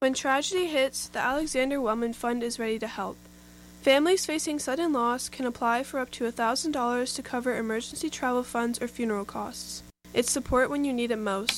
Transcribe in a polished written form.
When tragedy hits, the Alexander Wellman Fund is ready to help. Families facing sudden loss can apply for up to $1,000 to cover emergency travel funds or funeral costs. It's support when you need it most.